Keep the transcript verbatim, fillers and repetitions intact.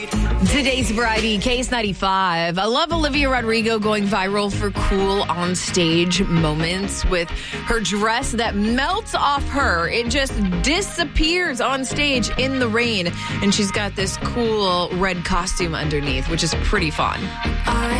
Today's variety, Case ninety-five. I love Olivia Rodrigo going viral for cool on stage moments with her dress that melts off her. It just disappears on stage in the rain. And she's got this cool red costume underneath, which is pretty fun. I